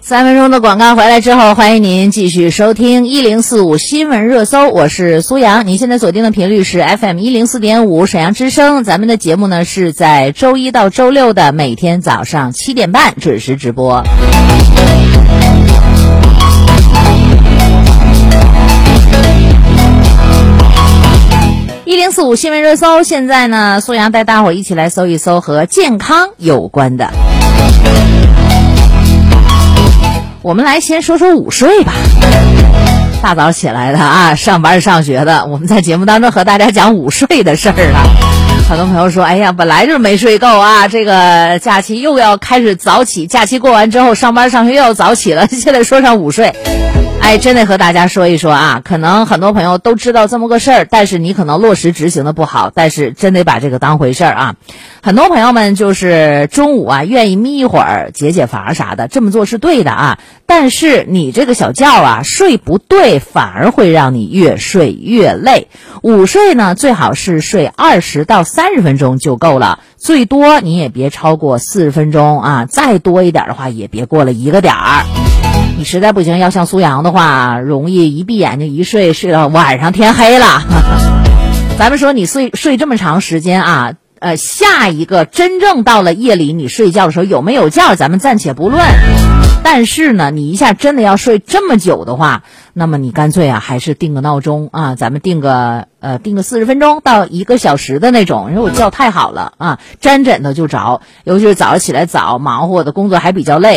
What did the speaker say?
3分钟的广告回来之后，欢迎您继续收听1045新闻热搜，我是苏阳。您现在锁定的频率是 FM 104.5沈阳之声，咱们的节目呢是在周一到周六的每天早上7点半准时直播。1045新闻热搜，现在呢苏阳带大伙一起来搜一搜和健康有关的。我们来先说说午睡吧。大早起来的啊，上班上学的，我们在节目当中和大家讲午睡的事儿了。很多朋友说，哎呀，本来就是没睡够啊，这个假期又要开始早起，假期过完之后上班上学又要早起了，现在说上午睡。哎，真得和大家说一说啊，可能很多朋友都知道这么个事儿，但是你可能落实执行的不好，但是真得把这个当回事儿啊。很多朋友们就是中午啊愿意眯一会儿解解乏啥的，这么做是对的啊，但是你这个小觉啊睡不对，反而会让你越睡越累。午睡呢最好是睡20到30分钟就够了，最多你也别超过40分钟啊，再多一点的话也别过了1个点儿。你实在不行要像苏阳的话，容易一闭眼睛一睡到晚上天黑了。咱们说你睡这么长时间啊，下一个真正到了夜里你睡觉的时候有没有觉咱们暂且不论，但是呢你一下真的要睡这么久的话，那么你干脆啊还是定个闹钟啊，咱们定个40分钟到1个小时的那种，因为我觉太好了啊，沾枕头就着，尤其是早上起来早，忙活的工作还比较累。